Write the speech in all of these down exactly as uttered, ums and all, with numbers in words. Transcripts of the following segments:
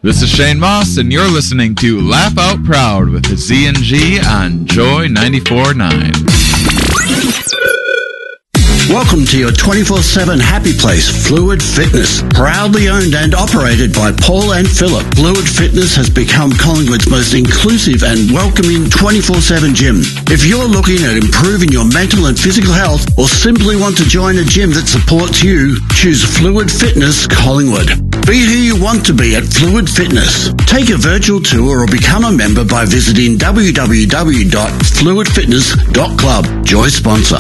This is Shane Moss, and you're listening to Laugh Out Proud with the Z and G on Joy ninety-four point nine. Welcome to your twenty-four seven happy place, Fluid Fitness. Proudly owned and operated by Paul and Philip, Fluid Fitness has become Collingwood's most inclusive and welcoming twenty-four seven gym. If you're looking at improving your mental and physical health, or simply want to join a gym that supports you, choose Fluid Fitness Collingwood. Be who you want to be at Fluid Fitness. Take a virtual tour or become a member by visiting w w w dot fluid fitness dot club. Joy sponsor.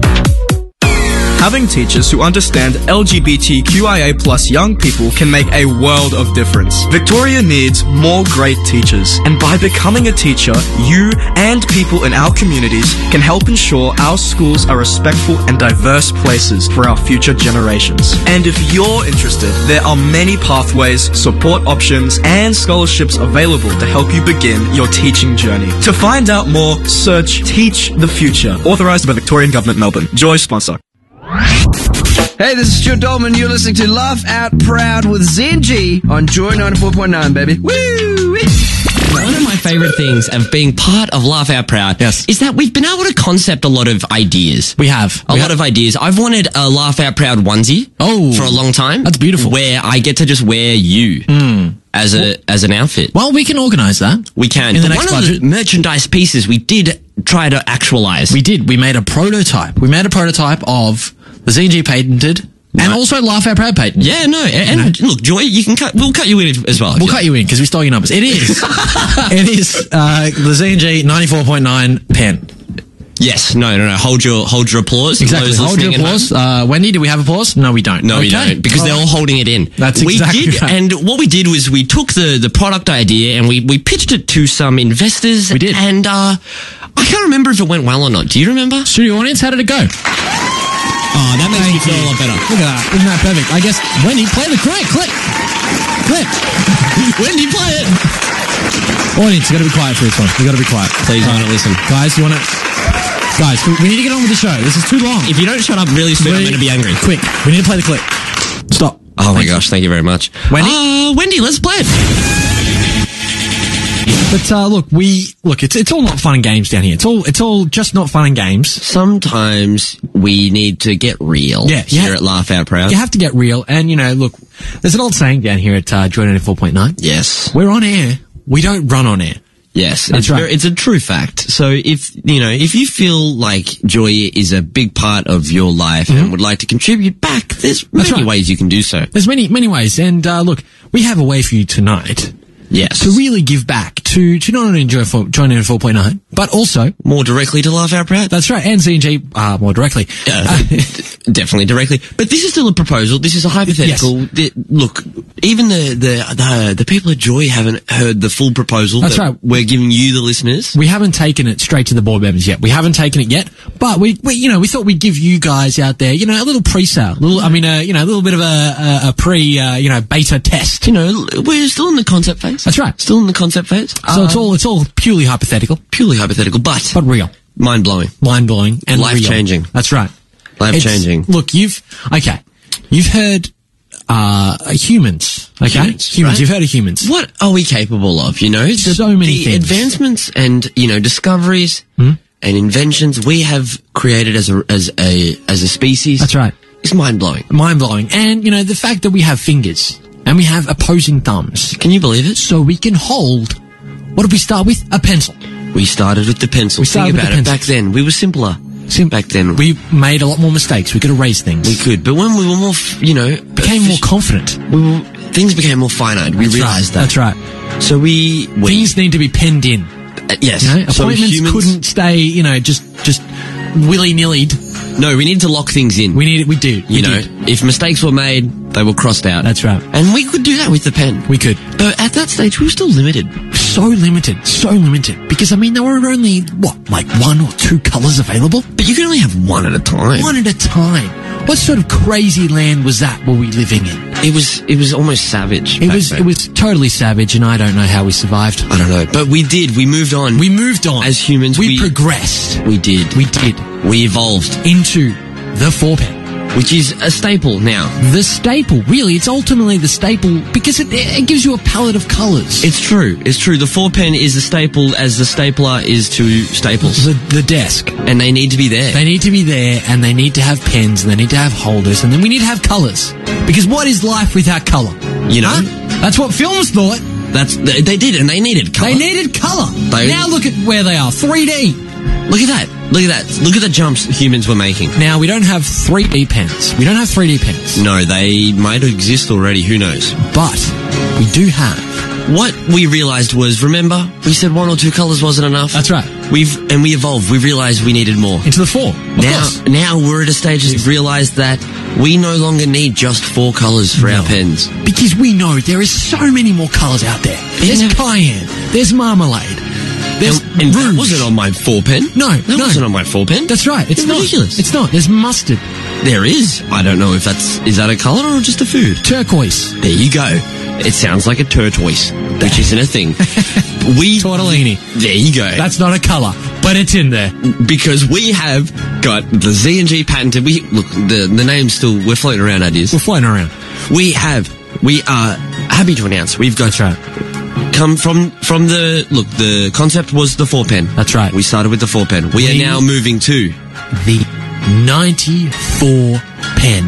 Having teachers who understand L G B T Q I A plus young people can make a world of difference. Victoria needs more great teachers, and by becoming a teacher, you and people in our communities can help ensure our schools are respectful and diverse places for our future generations. And if you're interested, there are many pathways, support options, and scholarships available to help you begin your teaching journey. To find out more, search Teach the Future, authorised by Victorian Government, Melbourne. Joy sponsor. Hey, this is Stuart Dolman. You're listening to Laugh Out Proud with Z and G on Joy ninety-four point nine, baby. Woo! One of my favourite things of being part of Laugh Out Proud yes. is that we've been able to concept a lot of ideas. We have. A we lot have. of ideas. I've wanted a Laugh Out Proud onesie oh, for a long time. That's beautiful. Where I get to just wear you mm. as a well, as an outfit. Well, we can organise that. We can. In the but next one budget. of the merchandise pieces we did try to actualise. We did. We made a prototype. We made a prototype of the Z and G patented right. and also Laugh Out Proud patented. Yeah, no. And, and look, Joy, you can cut. We'll cut you in as well. We'll cut you in because we stole your numbers. It is. it is uh, the Z and G ninety-four point nine pen. Yes. No, no, no. Hold your hold your applause. Exactly. Hold your applause. Uh, Wendy, do we have applause? No, we don't. No, okay. we don't. Because all they're all holding it in. That's we exactly did, right. And what we did was we took the, the product idea and we, we pitched it to some investors. We did. And uh, I can't remember if it went well or not. Do you remember? Studio audience, how did it go? Oh, that makes Thank me feel you. a lot better. Look at that. Isn't that perfect? I guess, Wendy, play the clip. Clip. Clip. Wendy, play it. Audience, you got to be quiet for this one. You got to be quiet. Please, I don't listen. Guys, you want to... Guys, we need to get on with the show. This is too long. If you don't shut up really soon, I'm going to be angry. Quick. We need to play the clip. Stop. Oh my gosh, thank you very much. Wendy? Uh, Wendy, let's play it. But uh, look, we look. It's it's all not fun and games down here. It's all it's all just not fun and games. Sometimes we need to get real. Yeah, here yeah. at Laugh Out Proud. You have to get real, and you know, look. There's an old saying down here at uh, Joy ninety-four point nine. Yes, we're on air. We don't run on air. Yes, That's it's, right. very, it's a true fact. So if, you know, if you feel like Joy is a big part of your life mm-hmm. and would like to contribute back, there's That's many right. ways you can do so. There's many, many ways. And, uh, look, we have a way for you tonight. Yes. To really give back to, to not only enjoy for, Joy ninety-four point nine, but also more directly to Laugh Out Proud. That's right. And Z and G, uh, more directly. Uh, definitely directly. But this is still a proposal. This is a hypothetical. Yes. The, look, even the, the, the, the people at Joy haven't heard the full proposal. That's that right. We're giving you, the listeners. We haven't taken it straight to the board members yet. We haven't taken it yet, but we, we you know, we thought we'd give you guys out there, you know, a little pre-sale, little, I mean, uh, you know, a little bit of a, a, a pre, uh, you know, beta test. You know, we're still in the concept phase. That's right. Still in the concept phase. So um, it's all, it's all purely hypothetical. Purely hypothetical, but. But real. Mind-blowing. Mind-blowing and life-changing. That's right. Life-changing. Look, you've, okay, you've heard, uh, humans, okay? Humans, humans right? You've heard of humans. What are we capable of, you know? The, so many the things. advancements and, you know, discoveries hmm? and inventions we have created as a, as a, as a species. That's right. Is mind-blowing. Mind-blowing. And, you know, the fact that we have fingers and we have opposing thumbs. Can you believe it? So we can hold, what did we start with? A pencil. We started with the pencil. We started Think with about the it. pencil. Back then, we were simpler. Sim- Back then. We made a lot more mistakes. We could erase things. We could. But when we were more, f- you know... Became more confident. We were, things became more finite. We That's realised right. that. That's right. So we... we Things need to be penned in. uh, yes. You know, so appointments humans, couldn't stay, you know, just, just willy-nillied. No, we need to lock things in. We need, we do. We You know, did. if mistakes were made, they were crossed out. That's right. And we could do that with the pen. We could. But at that stage, we were still limited. So limited, so limited. Because, I mean, there were only, what, like one or two colours available? But you can only have one at a time. One at a time. What sort of crazy land was that were we living in? It was, it was almost savage. It back was, then. it was totally savage, and I don't know how we survived. I don't know. But we did. We moved on. We moved on. As humans, we, we progressed. We did. We did. We evolved. Into the four pen. which is a staple now. The staple, really, it's ultimately the staple because it, it gives you a palette of colours. It's true. It's true. The four pen is the staple as the stapler is to staples. The, the desk. And they need to be there. They need to be there, and they need to have pens, and they need to have holders, and then we need to have colours. Because what is life without colour? You know? Huh? That's what films thought. That's they, they did, and they needed colour. They needed colour. They- Now look at where they are. three D. Look at that. Look at that. Look at the jumps humans were making. Now, we don't have three D pens. We don't have three D pens. No, they might exist already. Who knows? But we do have. What we realised was, remember, we said one or two colours wasn't enough? That's right. We've And we evolved. We realised we needed more. Into the four. Of Now, course. now we're at a stage we've realised that we no longer need just four colours for our pens. Because we know there is so many more colours out there. There's Yeah. cayenne. There's marmalade. There's And, and that rouge. wasn't on my four pen. No, that no. wasn't on my four pen. That's right. It's It's not. ridiculous. It's not. There's mustard. There is. I don't know if that's is that a colour or just a food. Turquoise. There you go. It sounds like a turquoise, which isn't a thing. We Tortellini. There you go. That's not a colour, but it's in there. Because we have got the Z and G patented. We look the the name's still we're floating around ideas. We're floating around. We have. We are happy to announce we've got That's right. come from from the look. The concept was the four pen. That's right. We started with the four pen. We, We- are now moving to The ninety-four pen.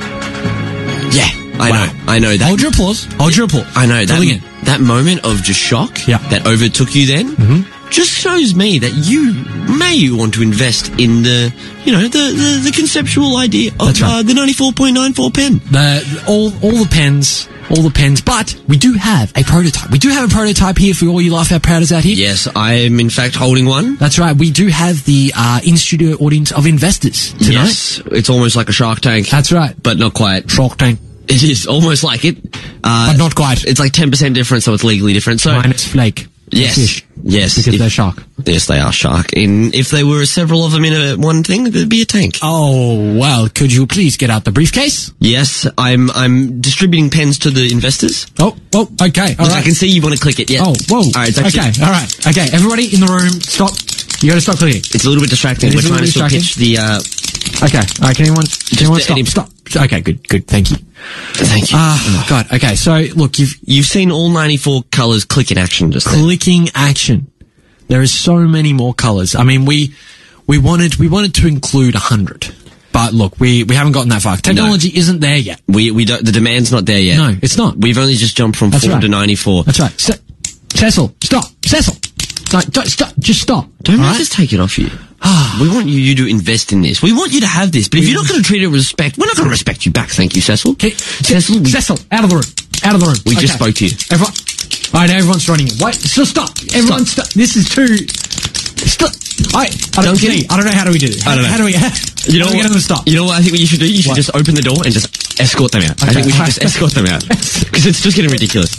yeah. I Wow. know. I know that. Hold your applause. Hold your applause. I know that. Filling in. That moment of just shock Yeah. that overtook you then Mm-hmm. just shows me that you may want to invest in the you know the the, the conceptual idea of That's right. uh, the ninety-four point nine four pen. The, all, all the pens, all the pens, but we do have a prototype. We do have a prototype here for all you Laugh Out Prouders out here. Yes, I am in fact holding one. That's right. We do have the uh, in-studio audience of investors tonight. Yes, it's almost like a Shark Tank. That's right. But not quite. Shark Tank, It is almost like it. Uh, but not quite. It's like ten percent different, so it's legally different. So Minus flake. yes, Fish. yes, Because if- they're shark. yes, they are shark. And if there were several of them in a, one thing, there'd be a tank. Oh, well, could you please get out the briefcase? Yes, I'm I'm distributing pens to the investors. Oh, oh, okay, all Look, I right. can see you want to click it. Yeah. Oh, whoa. All right. It's actually, okay, all right. Okay, everybody in the room, stop. You got to stop clicking. It's a little bit distracting. It We're is a trying to little still distracting. pitch the. Uh, Okay, all right, can anyone, can anyone the stop? edit- Stop. Okay, good, good, thank you. thank you. Ah, God, okay, so, look, you've, You've seen all ninety-four colours click in action just then. clicking action. There is so many more colours. I mean, we, we wanted, we wanted to include a hundred. But look, we, we haven't gotten that far. Technology isn't there yet. We we don't. The demand's not there yet. No, it's not. We've only just jumped from That's four right. to ninety-four. That's right. Ce- Cecil, stop. Cecil. No, don't, stop. Just stop. Don't all make right? us take it off you. We want you, you to invest in this. We want you to have this. But if you're not going to treat it with respect, we're not going to respect you back. Thank you, Cecil. Okay. Cecil, we, Cecil, out of the room. Out of the room. we just Okay. spoke to you. Everyone. All right, now everyone's running in. Wait, so stop. Everyone stop. This is too. Stop. I, I don't, Don't get see. it. I don't know how do we do this. I don't know. How do we? How, You know how do we what? get them to stop? You know what I think what you should do? You should What? just open the door and just escort them out. I Okay. think we should just escort them out because it's just getting ridiculous.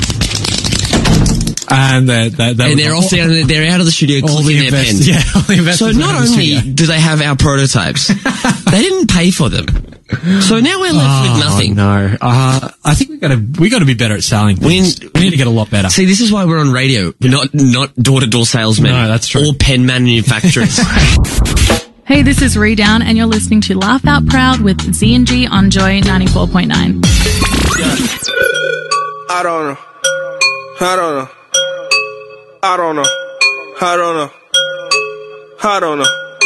And they're, they're, they're, And they're all standing. They're out of the studio all clicking the their investors. pens. Yeah, all the investors. So are not in the only studio. do they have our prototypes, they didn't pay for them. So now we're left with nothing. Oh, no. Uh, I think we got to we got to be better at selling things. We- We, need to get a lot better. See, this is why we're on radio, not not door to door salesmen. No, that's true. Or pen manufacturers. Hey, this is Ree Down, and you're listening to Laugh Out Proud with Z and G on Joy ninety-four point nine. I don't know. I don't know. I don't know. I don't know. I don't know.